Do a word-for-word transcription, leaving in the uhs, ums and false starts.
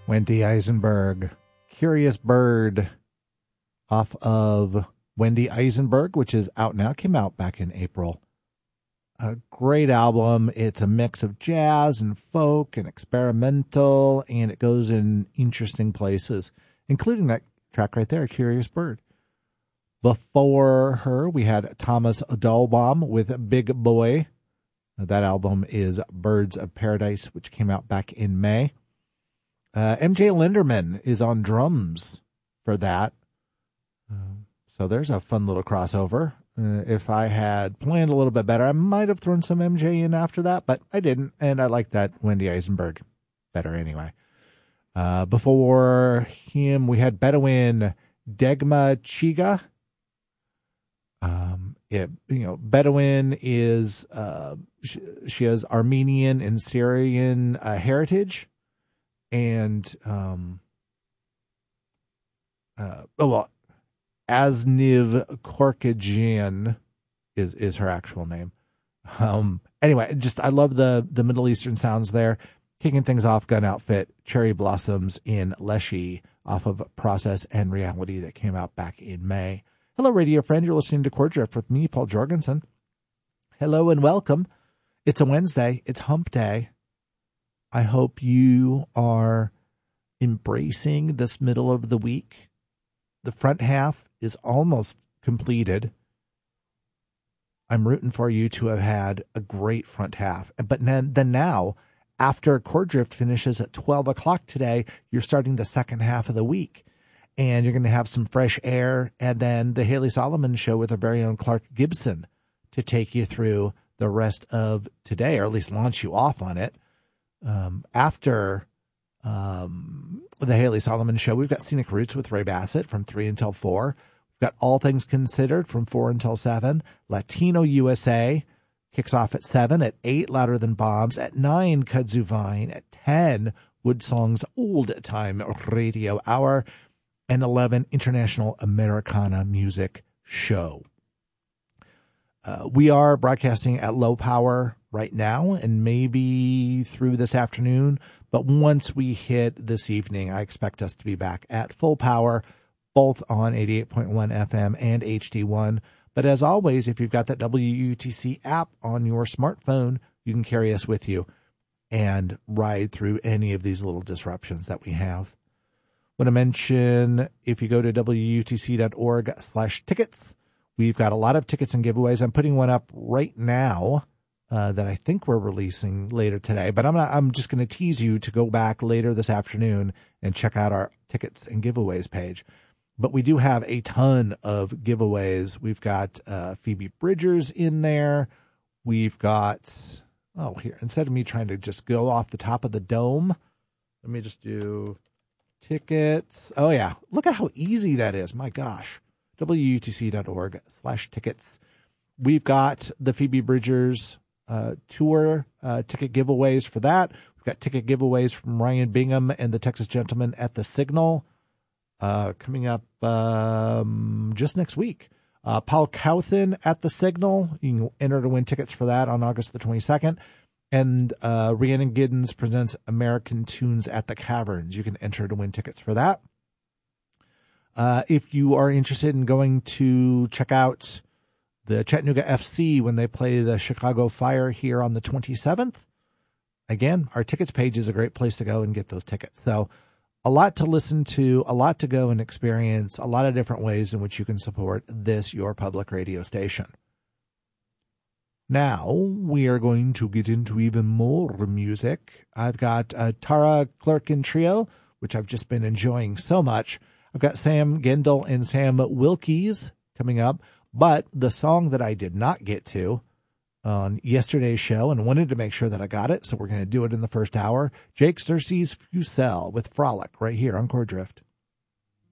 Wendy Eisenberg, Curious Bird, off of Wendy Eisenberg, which is out now. Came out back in April. A great album. It's a mix of jazz and folk and experimental, and it goes in interesting places, including that track right there, Curious Bird. Before her, we had Thomas Dahlbaum with Big Boy. That album is Birds of Paradise, which came out back in May. Uh, M J Linderman is on drums for that. Uh, so there's a fun little crossover. Uh, if I had planned a little bit better, I might have thrown some M J in after that, but I didn't, and I like that Wendy Eisenberg better anyway. Uh, before him, we had Bedouin Degma Chiga. Um, it, you know, Bedouin is, uh, she, she has Armenian and Syrian uh, heritage, and, um, uh, oh, well, Asniv Korkajian is, is her actual name. Um, anyway, just, I love the, the Middle Eastern sounds there. Kicking things off, Gun Outfit, Cherry Blossoms in Leshy off of Process and Reality that came out back in May. Hello, radio friend. You're listening to Chord Drift with me, Paul Jorgensen. Hello and welcome. It's a Wednesday. It's hump day. I hope you are embracing this middle of the week. The front half is almost completed. I'm rooting for you to have had a great front half. But then, then now, after Chord Drift finishes at twelve o'clock today, you're starting the second half of the week. And you're going to have some fresh air, and then the Haley Solomon Show with our very own Clark Gibson to take you through the rest of today, or at least launch you off on it. Um, after um, the Haley Solomon Show, we've got Scenic Roots with Ray Bassett from three until four. We've got All Things Considered from four until seven. Latino U S A kicks off at seven. At eight, Louder Than Bombs. At nine, Kudzu Vine. At ten, Woodsong's Old Time Radio Hour. And eleven, International Americana Music Show. Uh, we are broadcasting at low power right now and maybe through this afternoon. But once we hit this evening, I expect us to be back at full power, both on eighty-eight point one F M and H D one. But as always, if you've got that W U T C app on your smartphone, you can carry us with you and ride through any of these little disruptions that we have. I want to mention, if you go to W U T C dot org slash tickets, we've got a lot of tickets and giveaways. I'm putting one up right now uh, that I think we're releasing later today, but I'm not, I'm just going to tease you to go back later this afternoon and check out our tickets and giveaways page. But we do have a ton of giveaways. We've got uh, Phoebe Bridgers in there. We've got, oh, here, instead of me trying to just go off the top of the dome, let me just do tickets. Oh, yeah. Look at how easy that is. My gosh. W U T C dot org slash tickets. We've got the Phoebe Bridgers uh, tour uh, ticket giveaways for that. We've got ticket giveaways from Ryan Bingham and the Texas Gentlemen at the Signal uh, coming up um, just next week. Uh, Paul Cowthen at the Signal. You can enter to win tickets for that on August the twenty-second. And uh, Rhiannon Giddens presents American Tunes at the Caverns. You can enter to win tickets for that. Uh, if you are interested in going to check out the Chattanooga F C when they play the Chicago Fire here on the twenty-seventh, again, our tickets page is a great place to go and get those tickets. So a lot to listen to, a lot to go and experience, a lot of different ways in which you can support this, your public radio station. Now, we are going to get into even more music. I've got uh, Tara Clerkin Trio, which I've just been enjoying so much. I've got Sam Gendel and Sam Wilkies coming up. But the song that I did not get to on yesterday's show and wanted to make sure that I got it, so we're going to do it in the first hour, Jake Searcy's Fusel with Frolic right here on Chord Drift.